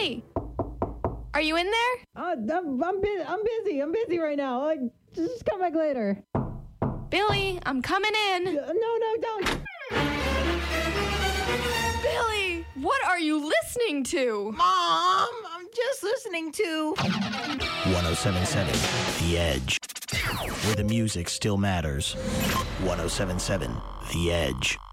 Billy! Are you in there? I'm busy. I'm busy right now. Just come back later. Billy, I'm coming in. No, don't. Billy, what are you listening to? Mom, I'm just listening to 1077 The Edge, where the music still matters. 1077 The Edge.